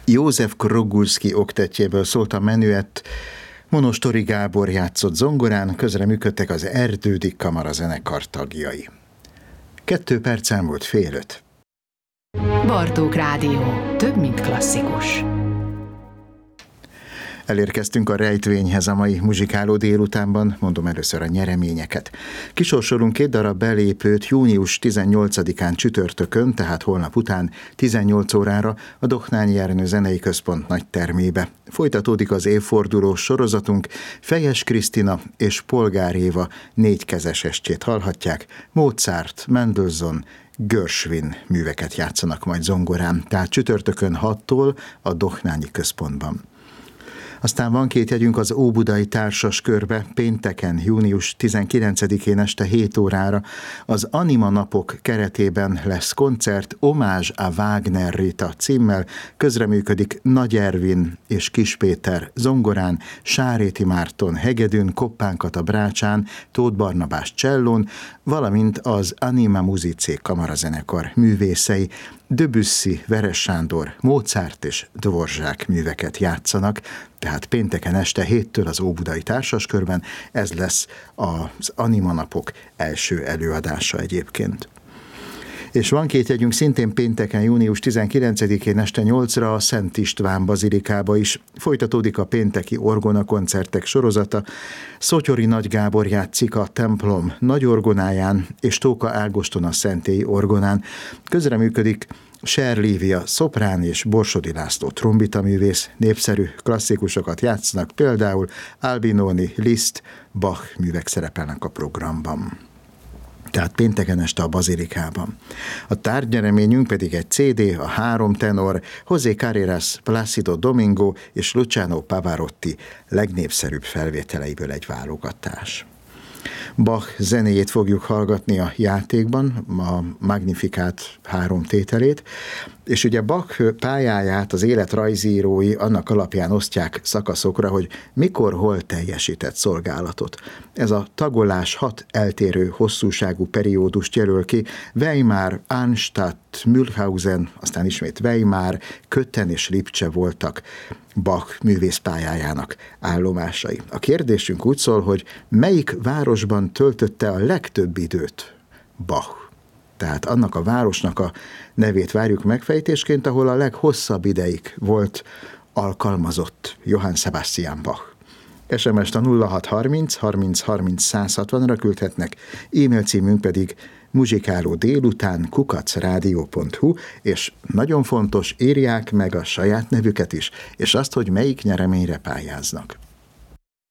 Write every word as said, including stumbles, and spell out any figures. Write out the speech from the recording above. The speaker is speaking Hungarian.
József Krogulszky oktettjéből szólt a menüett, Monostori Gábor játszott zongorán, közreműködtek az Erdődi Kamarazenekar tagjai. Kettő perc elmúlt fél öt. Bartók Rádió. Több, mint klasszikus. Elérkeztünk a rejtvényhez a mai muzsikáló délutánban, mondom először a nyereményeket. Kisorsolunk két darab belépőt június tizennyolcadikán csütörtökön, tehát holnap után tizennyolc órára a Dohnányi Ernő Zenei Központ nagy termébe. Folytatódik az évfordulós sorozatunk, Fejes Krisztina és Polgár Éva négykezes estjét hallhatják, Mozart, Mendelssohn, Gershwin műveket játszanak majd zongorán, tehát csütörtökön hattól a Dohnányi Központban. Aztán van két jegyünk az Óbudai Társas Körbe, pénteken, június tizenkilencedikén este hét órára. Az Anima Napok keretében lesz koncert Omázs a Wagner Rita címmel, közreműködik Nagy Ervin és Kis Péter zongorán, Sáréti Márton hegedűn, Koppánkata brácsán, Tóth Barnabás csellón, valamint az Anima Musicae kamarazenekar művészei, Debussy, Veres Sándor, Mozart és Dvorzsák műveket játszanak, tehát pénteken este héttől az Óbudai Társaskörben, ez lesz az Anima Napok első előadása egyébként. És van két jegyünk szintén pénteken, június tizenkilencedikén este nyolcra a Szent István bazilikába is. Folytatódik a pénteki orgona koncertek sorozata. Szotyori Nagy Gábor játszik a templom nagy orgonáján, és Tóka Ágoston a szentélyi orgonán. Közreműködik Ser Lívia szoprán és Borsodi László trombitaművész, népszerű klasszikusokat játszanak, például Albinoni, Liszt, Bach művek szerepelnek a programban. Tehát pénteken este a bazilikában. A tárgynyereményünk pedig egy cé dé, a három tenor, José Carreras, Plácido Domingo és Luciano Pavarotti legnépszerűbb felvételeiből egy válogatás. Bach zenéjét fogjuk hallgatni a játékban, a Magnificat három tételét, és ugye Bach pályáját az életrajzírói annak alapján osztják szakaszokra, hogy mikor, hol teljesített szolgálatot. Ez a tagolás hat eltérő hosszúságú periódust jelöl ki, Weimar, Arnstadt, Mühlhausen, aztán ismét Weimar, Köthen és Lipcse voltak Bach művészpályájának állomásai. A kérdésünk úgy szól, hogy melyik városban töltötte a legtöbb időt Bach? Tehát annak a városnak a nevét várjuk megfejtésként, ahol a leghosszabb ideig volt alkalmazott Johann Sebastian Bach. es em es-t a nulla hat harminc harminc harminc száz hatvanra küldhetnek, e-mail címünk pedig muzsikáló délután kukac rádió pont hu, és nagyon fontos, írják meg a saját nevüket is, és azt, hogy melyik nyereményre pályáznak.